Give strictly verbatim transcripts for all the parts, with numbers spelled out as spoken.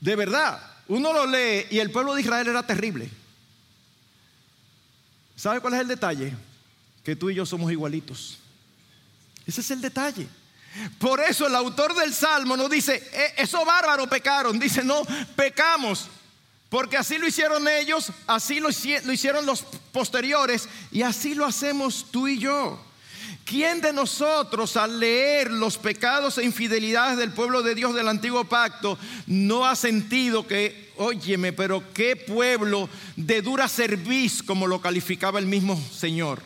De verdad, uno lo lee y el pueblo de Israel era terrible. ¿Sabe cuál es el detalle? Que tú y yo somos igualitos. Ese es el detalle. Por eso el autor del Salmo no dice, eh, esos bárbaros pecaron. Dice, no, pecamos. Porque así lo hicieron ellos, así lo, lo hicieron los posteriores y así lo hacemos tú y yo. ¿Quién de nosotros al leer los pecados e infidelidades del pueblo de Dios del antiguo pacto no ha sentido que, óyeme, pero qué pueblo de dura cerviz, como lo calificaba el mismo Señor?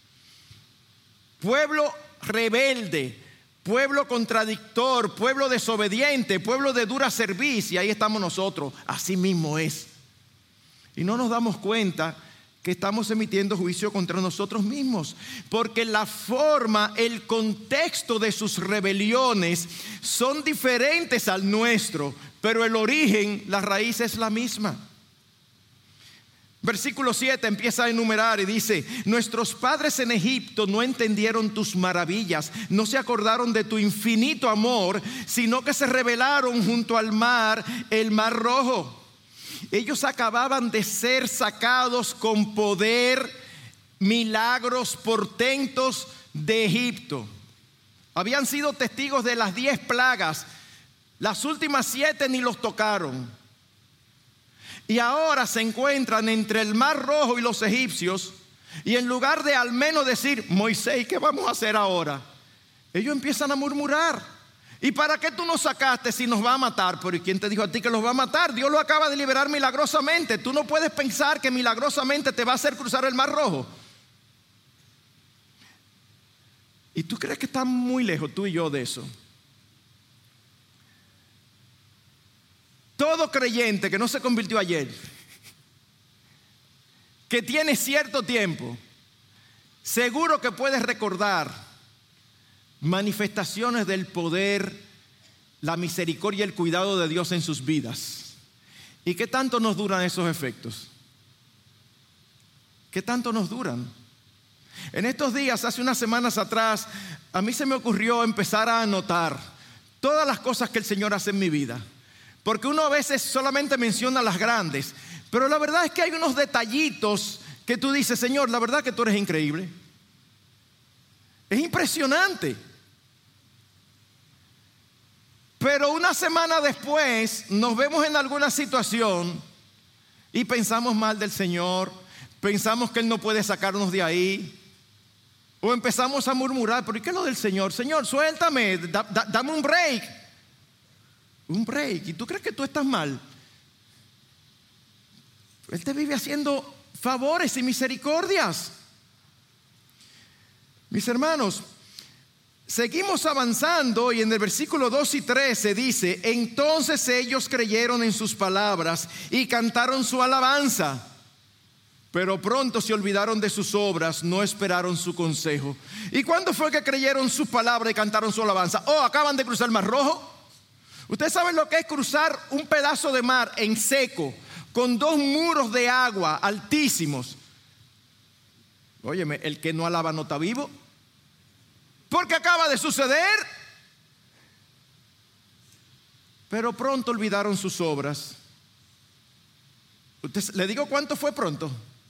Pueblo rebelde, pueblo contradictor, pueblo desobediente, pueblo de dura cerviz, y ahí estamos nosotros. Así mismo es. Y no nos damos cuenta que estamos emitiendo juicio contra nosotros mismos, porque la forma, el contexto de sus rebeliones son diferentes al nuestro, pero el origen, la raíz es la misma. Versículo siete empieza a enumerar y dice: nuestros padres en Egipto no entendieron tus maravillas, no se acordaron de tu infinito amor, sino que se rebelaron junto al mar, el mar rojo. Ellos acababan de ser sacados con poder, milagros, portentos de Egipto. Habían sido testigos de las diez plagas. Las últimas siete ni los tocaron. Y ahora se encuentran entre el mar rojo y los egipcios. Y en lugar de al menos decir, Moisés, ¿qué vamos a hacer ahora? Ellos empiezan a murmurar. ¿Y para qué tú nos sacaste si nos va a matar? Pero ¿y quién te dijo a ti que los va a matar? Dios lo acaba de liberar milagrosamente. Tú no puedes pensar que milagrosamente te va a hacer cruzar el mar rojo. ¿Y tú crees que estamos muy lejos tú y yo de eso? Todo creyente que no se convirtió ayer, que tiene cierto tiempo, seguro que puedes recordar manifestaciones del poder, la misericordia y el cuidado de Dios en sus vidas. ¿Y qué tanto nos duran esos efectos? ¿Qué tanto nos duran? En estos días, hace unas semanas atrás, a mí se me ocurrió empezar a anotar todas las cosas que el Señor hace en mi vida. Porque uno a veces solamente menciona las grandes, pero la verdad es que hay unos detallitos que tú dices, Señor, la verdad que tú eres increíble. Es impresionante. Pero una semana después nos vemos en alguna situación y pensamos mal del Señor, pensamos que Él no puede sacarnos de ahí, o empezamos a murmurar, ¿pero qué es lo del Señor? Señor, suéltame, da, da, dame un break. Un break. ¿Y tú crees que tú estás mal? Él te vive haciendo favores y misericordias. Mis hermanos, seguimos avanzando y en el versículo dos y tres se dice: entonces ellos creyeron en sus palabras y cantaron su alabanza, pero pronto se olvidaron de sus obras, no esperaron su consejo. ¿Y cuándo fue que creyeron sus palabras y cantaron su alabanza? Oh, acaban de cruzar el mar rojo. Ustedes saben lo que es cruzar un pedazo de mar en seco, con dos muros de agua altísimos. Óyeme, el que no alaba no está vivo. Porque acaba de suceder. Pero pronto olvidaron sus obras. Usted, ¿le digo cuánto fue pronto?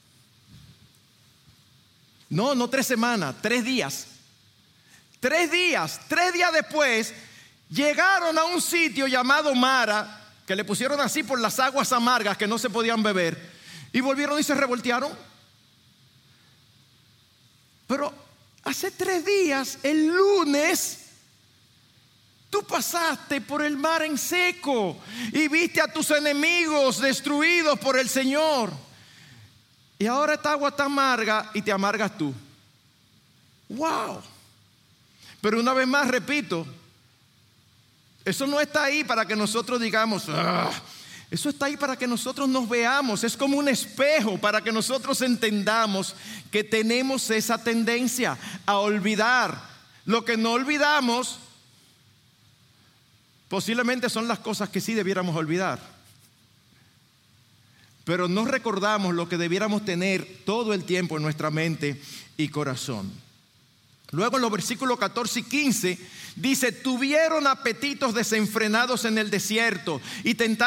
No, no tres semanas, tres días. Tres días, tres días después llegaron a un sitio llamado Mara, que le pusieron así por las aguas amargas que no se podían beber, y volvieron y se revoltearon. Pero hace tres días, el lunes, tú pasaste por el mar en seco y viste a tus enemigos destruidos por el Señor. Y ahora esta agua está amarga y te amargas tú. ¡Wow! Pero una vez más repito, eso no está ahí para que nosotros digamos, ¡ah! Eso está ahí para que nosotros nos veamos. Es como un espejo para que nosotros entendamos que tenemos esa tendencia a olvidar. Lo que no olvidamos posiblemente son las cosas que sí debiéramos olvidar, pero no recordamos lo que debiéramos tener todo el tiempo en nuestra mente y corazón. Luego en los versículos catorce y quince dice: tuvieron apetitos desenfrenados en el desierto y tentaron